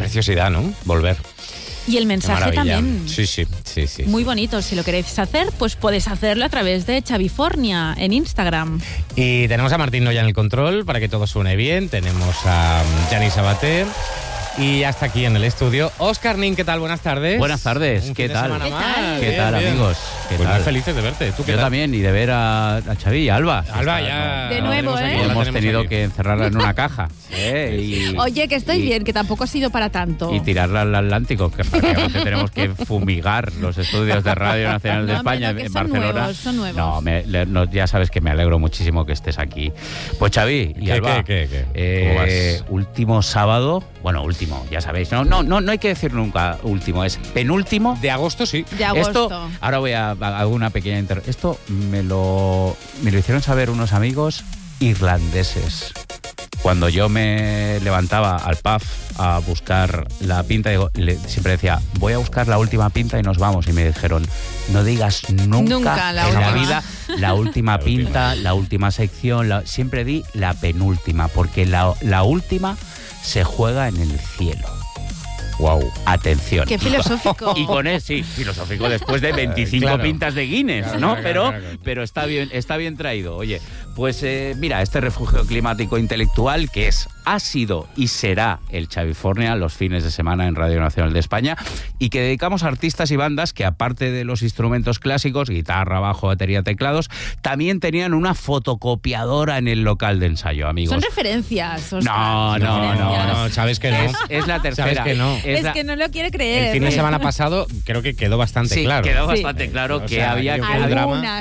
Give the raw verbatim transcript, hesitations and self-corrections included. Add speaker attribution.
Speaker 1: preciosidad, ¿no? Volver.
Speaker 2: Y el mensaje también.
Speaker 1: Sí, sí, sí, sí.
Speaker 2: Muy bonito. Si lo queréis hacer, pues podéis hacerlo a través de Xavifornia en Instagram.
Speaker 1: Y tenemos a Martín Noya en el control para que todo suene bien. Tenemos a Gianni Sabater. Y hasta aquí en el estudio, Óscar Nin, ¿qué tal? Buenas tardes.
Speaker 3: Buenas tardes,
Speaker 1: Un
Speaker 3: ¿qué
Speaker 1: fin de
Speaker 3: tal?
Speaker 1: semana
Speaker 2: ¿Qué
Speaker 1: más.
Speaker 2: tal?
Speaker 3: ¿Qué
Speaker 1: Bien,
Speaker 3: tal,
Speaker 1: bien.
Speaker 3: amigos? ¿Qué
Speaker 1: Pues
Speaker 3: tal?
Speaker 1: muy felices de verte. ¿Tú qué
Speaker 3: Yo
Speaker 1: tal?
Speaker 3: también, y de ver a, a Xavi y a Alba.
Speaker 1: Alba,
Speaker 3: Está,
Speaker 1: ya.
Speaker 2: De
Speaker 1: la
Speaker 2: nuevo,
Speaker 1: tenemos
Speaker 2: ¿eh?
Speaker 1: aquí, ya la
Speaker 3: Hemos
Speaker 1: tenemos
Speaker 3: tenido
Speaker 1: aquí.
Speaker 3: que encerrarla en una caja. ¿eh? Y,
Speaker 2: Oye, que estoy
Speaker 3: y-
Speaker 2: bien, que tampoco ha sido para tanto.
Speaker 3: Y tirarla al Atlántico, que prácticamente tenemos que fumigar los estudios de Radio Nacional de
Speaker 2: No,
Speaker 3: España
Speaker 2: hombre, no, que
Speaker 3: en
Speaker 2: son
Speaker 3: Barcelona.
Speaker 2: nuevos, son nuevos.
Speaker 3: No, me- le- no, ya sabes que me alegro muchísimo que estés aquí. Pues Xavi y
Speaker 1: ¿Qué,
Speaker 3: Alba,
Speaker 1: qué, qué, qué?
Speaker 3: eh,
Speaker 1: ¿Cómo vas?
Speaker 3: último sábado, bueno, último, ya sabéis, no, no, no, no hay que decir nunca último, es penúltimo.
Speaker 1: De agosto, sí.
Speaker 2: De agosto.
Speaker 3: Esto, ahora voy a hacer una pequeña inter... Esto me lo, me lo hicieron saber unos amigos irlandeses. Cuando yo me levantaba al pub a buscar la pinta, digo, le- siempre decía, voy a buscar la última pinta y nos vamos. Y me dijeron, no digas nunca,
Speaker 2: Nunca la
Speaker 3: en la
Speaker 2: última.
Speaker 3: vida la última
Speaker 1: La
Speaker 3: pinta,
Speaker 1: última.
Speaker 3: la última sección. la- siempre di la penúltima, porque la, la última se juega en el cielo.
Speaker 1: Wow.
Speaker 3: Atención.
Speaker 2: Qué filosófico.
Speaker 3: Y con eso, sí, filosófico después de veinticinco
Speaker 1: Claro.
Speaker 3: pintas de Guinness,
Speaker 1: Claro,
Speaker 3: ¿no?
Speaker 1: claro,
Speaker 3: pero,
Speaker 1: claro, claro.
Speaker 3: pero está bien, está bien traído. Oye, pues eh, mira, este refugio climático intelectual que es, ha sido y será el Xavifornia los fines de semana en Radio Nacional de España y que dedicamos a artistas y bandas que aparte de los instrumentos clásicos, guitarra, bajo, batería, teclados, también tenían una fotocopiadora en el local de ensayo, amigos.
Speaker 2: Son referencias. Óscar,
Speaker 3: No,
Speaker 2: son
Speaker 3: no,
Speaker 2: referencias.
Speaker 1: No, no, sabes que no.
Speaker 3: Es, es la tercera.
Speaker 1: Sabes que no.
Speaker 2: Es,
Speaker 3: la-
Speaker 2: que no lo quiere creer.
Speaker 1: El fin de semana pasado creo que quedó bastante
Speaker 3: sí,
Speaker 1: claro.
Speaker 3: quedó
Speaker 2: Sí.
Speaker 3: bastante claro
Speaker 1: O
Speaker 3: que
Speaker 1: sea,
Speaker 3: había
Speaker 1: yo
Speaker 3: que...
Speaker 1: creo que el drama-
Speaker 2: Algunas,